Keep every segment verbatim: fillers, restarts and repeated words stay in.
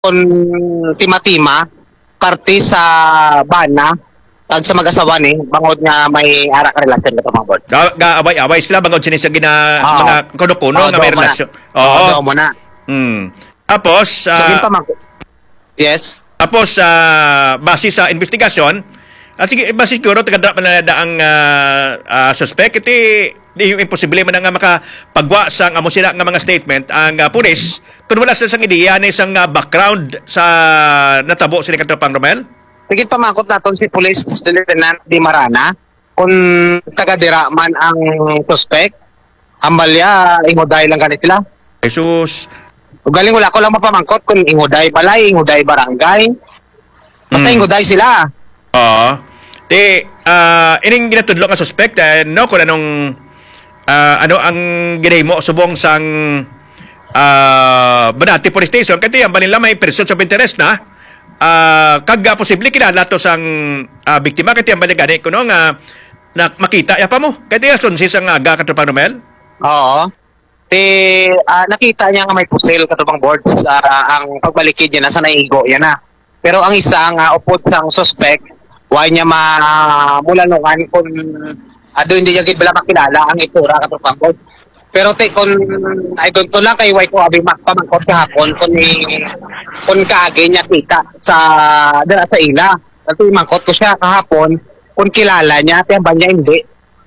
kon tima-tima parte sa bana tag sa mag-asawa ni bangod nga may ara ka relasyon ka mga board. Ga, ga away-away sila bangod sini sa gina Oo. mga kuno-kuno Oo, nga may doon mo na. relasyon. Oo, Oo. doon mo na. Mm. Tapos So, ah, yun pa man. Yes. tapos sa base sa investigasyon at sige base siguro taga man na ang ah, ah, suspect iti di yung imposible man nga makapagwa sa amo sila nga mga statement ang ah, pulis kung wala sa isang ideya na isang ah, background sa natabo sila katropang Romel. Tigit pamakot naton si Police Lieutenant Di Marana kung taga-dira man ang suspect. Ambalya, ingoday lang ganit sila. Jesus. Ugaling wala ko lang mapamangkot kung ingoday balay, ingoday barangay. Basta Mm. ingoday sila. Oo. Di, ah, ining ginatudlo nga suspect, eh, no, kung anong, ah, ano ang ginay mo, subong sang, ah, Banati Police Station, kasi yan ba nila may person of interest na, ah, kag ah, posible kinala to sang ah, biktima, kasi yan ba nila gani, kuno nga, na makita, ya pa mo, kasi yan sunsis ang aga katropang Romel. Oo. Te ah, nakita niya nga may pusil katubang boards ah, ang pagbalikid niya nasa naigo yan na. Pero ang isa nga upod sang suspect, why niya mamulanungan kung ado hindi niya gid bala makilala ang itsura katubang boards. Pero te kung I don't know lang kay why ko abi makpamangkot kahapon kung ni kung kaagi niya kita sa dala sa ila. Kasi mangkot ko siya kahapon kung kilala niya, te ba niya hindi.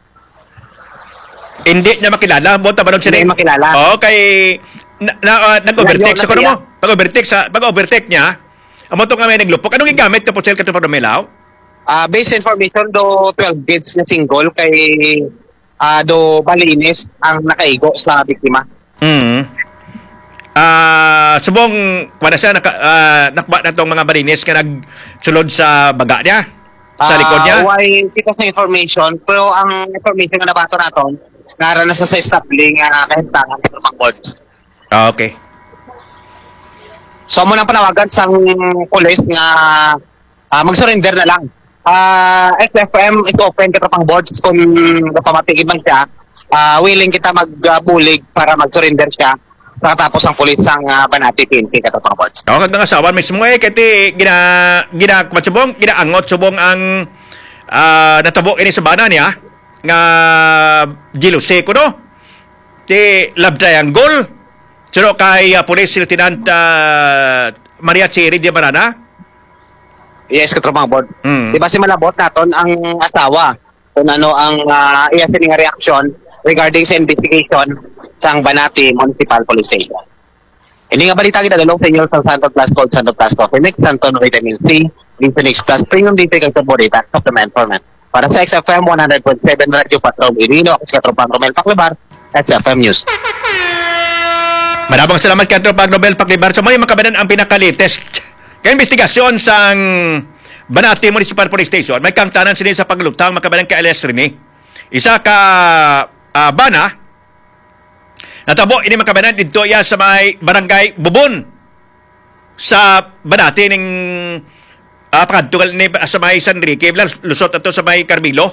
Hindi niya makilala, buta ba nun siya? Hindi makilala. Oo, kay, na, na, ah, nag-overtake Layo sa na kuno siya. mo, pag-overtake sa, pag-overtake niya, amo to nga may naglupok, anong igamit ka po sila katropang Romel? Ah, based information do twelve gauge na single kay ah do balinis ang nakaigo sa biktima. Mm. Ah, subong kuwala siya naka, ah, nakba na tong mga barinis nga nagsulod sa baga niya. Sa likod niya. Ah, why kita sa information pero ang information nga nabato naton nara na sa sa stabling nga kahintangan sa mga boards. Ah, okay. So mo nang panawagan sang police nga ah, mag-surrender na lang. Ah, S F M is open kita pang boards kung napamatigid man siya. Ah, willing kita magbulig para mag-surrender siya. Pagkatapos ang pulis ang uh, Banati P N P katapang boards. Ako kag nga asawa mismo eh kati gina gina matsubong ginaangot subong ang ah, natabo ini sa bana niya nga jealousy ko no. Ti love triangle. Pero kay uh, Police Lieutenant ah, Maria Cherry de Marana. Yes, katapang board. Mm. Di ba si malabot naton ang asawa kung ano ang uh, iya sining reaction regarding sa investigation sa Banati Municipal Police Station. Ini nga balita kita dalong sa inyo sa Santo Plus Gold, Santo Plus Coffee Mix, Santo Vitamin C, Infinix Plus Premium Dito kag Saborita, Supplement for Men. Para sa X F M one hundred point seven Radio Patrol Irino, ako si Katropang Romel Paclibar, X F M News. Maraming salamat kay Katropang Romel Paclibar. So may makabanan ang pinaka-latest kay investigasyon sang Banati Municipal Police Station. May kangtanan sila sa paglutang makabanan kay Elias Rene. Isa ka uh, bana natabo ini makabanan dito ya sa may barangay Bubon sa Banati ning uh, pagatugal ni sa may San Enrique lusot ato sa may Carmilo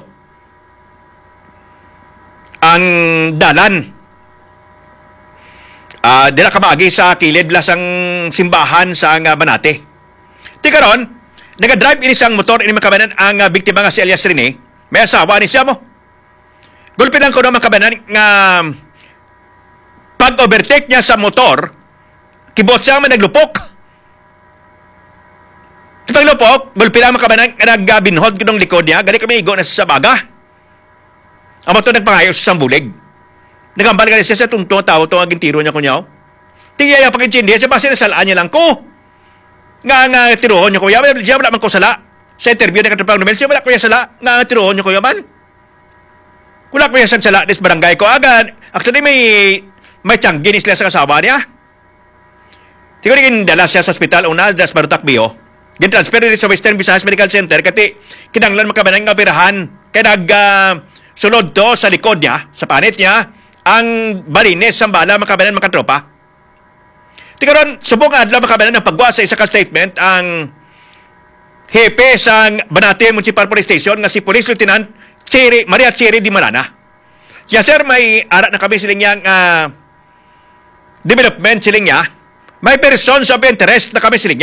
ang dalan uh, dila kamagi sa kilid lasang simbahan sa uh, Banati. Ti karon naga-drive ini sang motor ini makabanan ang uh, biktima nga si Elias Rene. May asawa ni siya mo. Gulpinan ko na makabanan nga pag-overtake niya sa motor, kibot siya man naglupok. Sa paglupok, gulpinan makabanan nga nagbinhod kinong likod niya, gani kami igo na sa baga. Ang motor nagpangayos sa bulig. Nagambal ka siya sa tungtong tao, itong aging tiro niya kunyaw. Tingaya pag intindihan siya, basta nasalaan niya lang ko. Nga nga tirohon niya kuya, siya wala man ko sala. Sa interview na katapang numel, siya wala kuya sala, nga tirohon niya kuya man. Wala ko yung sala des barangay ko agad. Actually, may may tiyangginis sila sa kasawa niya. Siguro yung dala siya sa hospital una, das Barutak Bio. Yung transfer rin sa Western Visayas Medical Center kasi kinanglan makabanang nga pirahan. Kaya nag uh, sulod to sa likod niya, sa panit niya, ang balines sa bala makabanan makatropa. Tikaron, subong adlaw makabanan ng pagwa sa isa ka statement ang hepe sa Banati Municipal Police Station nga si Police Lieutenant Cherry, Maria Cherry Di Marana. Siya sir, may arat na kami siling yang uh, development siling niya May persons of interest na kami sila